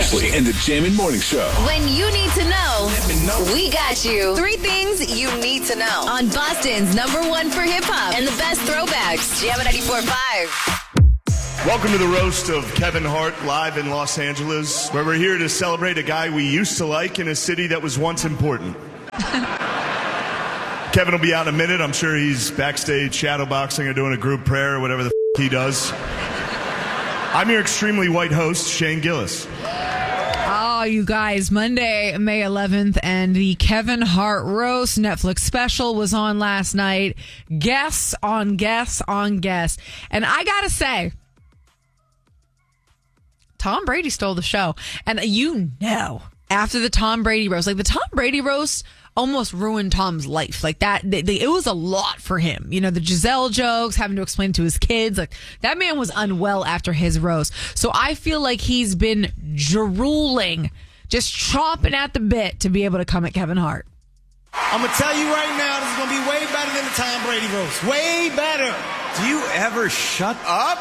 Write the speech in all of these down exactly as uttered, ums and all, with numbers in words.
Ashley and the Jammin' Morning Show. When you need to know, know. we got you. Three things you need to know on Boston's number one for hip hop and the best throwbacks. Jammin' ninety-four point five. Welcome to the roast of Kevin Hart live in Los Angeles, where we're here to celebrate a guy we used to like in a city that was once important. Kevin will be out in a minute. I'm sure he's backstage shadowboxing or doing a group prayer or whatever the f- he does. I'm your extremely white host, Shane Gillis. Oh, you guys, Monday, May eleventh, and the Kevin Hart Roast Netflix special was on last night. Guests on guests on guests. And I gotta say, Tom Brady stole the show. And you know, after the Tom Brady roast, like the Tom Brady roast almost ruined Tom's life. Like that, they, they, it was a lot for him. You know, the Giselle jokes, having to explain to his kids. Like that man was unwell after his roast. So I feel like he's been drooling, just chomping at the bit to be able to come at Kevin Hart. I'm going to tell you right now, this is going to be way better than the Tom Brady roast. Way better. Do you ever shut up?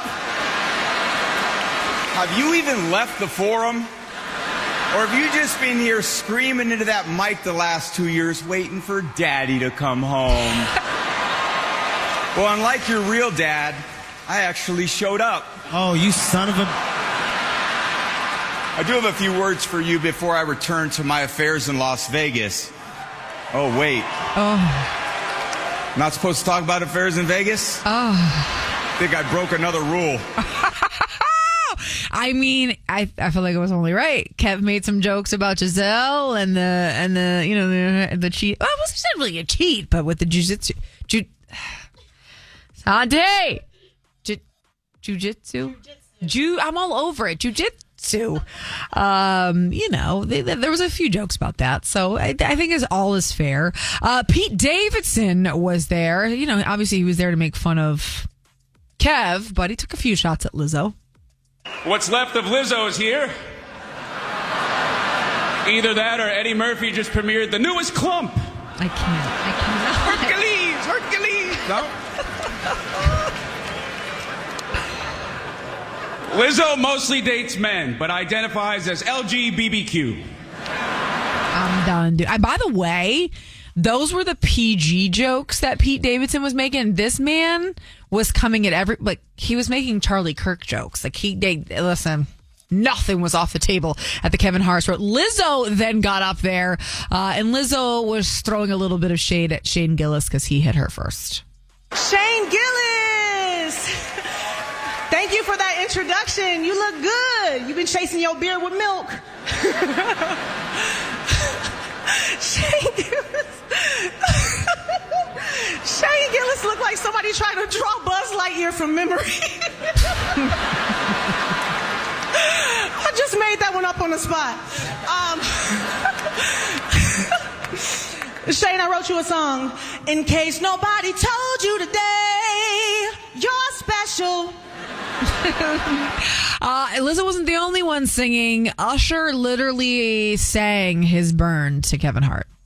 Have you even left the forum? Or have you just been here screaming into that mic the last two years waiting for daddy to come home? Well, unlike your real dad, I actually showed up. Oh, you son of a... I do have a few words for you before I return to my affairs in Las Vegas. Oh, wait. Oh. Not supposed to talk about affairs in Vegas? Oh. I think I broke another rule. I mean, I I feel like it was only right. Kev made some jokes about Giselle and the and the you know the the cheat. Well, it wasn't really a cheat, but with the jujitsu, ju, Sante, ju, jujitsu, ju. I'm all over it. Jujitsu. Um, you know, they, they, there was a few jokes about that, so I, I think is all is fair. Uh, Pete Davidson was there. You know, obviously he was there to make fun of Kev, but he took a few shots at Lizzo. What's left of Lizzo is here. Either that or Eddie Murphy just premiered the newest Clump. I can't. I cannot. Hercules! Hercules! No? Lizzo mostly dates men, but identifies as L G B T Q. I'm done, dude. And by the way, those were the P G jokes that Pete Davidson was making. This man was coming at every, like, he was making Charlie Kirk jokes. Like, he, they, listen, nothing was off the table at the Kevin Hart show. Lizzo then got up there, uh, and Lizzo was throwing a little bit of shade at Shane Gillis because he hit her first. Shane Gillis! Thank you for that introduction. You look good. You've been chasing your beard with milk. Shane Gillis. Shane Gillis looked like somebody trying to draw Buzz Lightyear from memory. I just made that one up on the spot. Um, Shane, I wrote you a song. In case nobody told you today, you're special. uh, Lizzo wasn't the only one singing. Usher literally sang his burn to Kevin Hart.